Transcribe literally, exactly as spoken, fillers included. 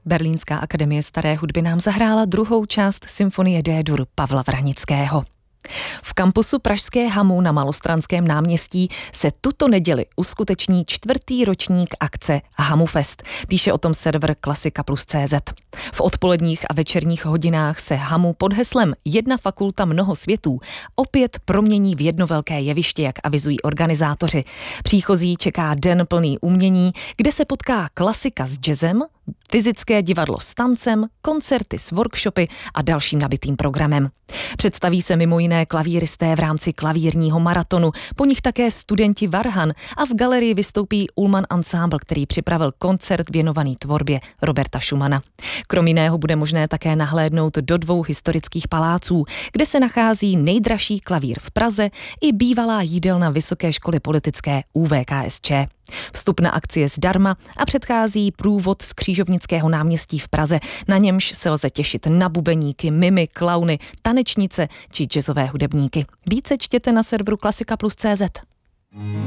Berlínská akademie staré hudby nám zahrála druhou část symfonie D-dur Pavla Vranického. V kampusu pražské Hamu na Malostranském náměstí se tuto neděli uskuteční čtvrtý ročník akce Hamufest, píše o tom server Klasika plus tečka cé zet. V odpoledních a večerních hodinách se Hamu pod heslem Jedna fakulta mnoho světů opět promění v jedno velké jeviště, jak avizují organizátoři. Příchozí čeká den plný umění, kde se potká klasika s jazzem, fyzické divadlo s tancem, koncerty s workshopy a dalším nabitým programem. Představí se mimo jiné klavíristé v rámci klavírního maratonu, po nich také studenti Varhan a v galerii vystoupí Ullmann Ensemble, který připravil koncert věnovaný tvorbě Roberta Schumana. Krom jiného bude možné také nahlédnout do dvou historických paláců, kde se nachází nejdražší klavír v Praze i bývalá jídelna Vysoké školy politické U V K S Č. Vstup na akci je zdarma a předchází průvod z Křižovnického náměstí v Praze, na němž se lze těšit na bubeníky, mimy, klauny, tanečnice či jazzové hudebníky. Více čtěte na serveru Klasika plus tečka cé zet.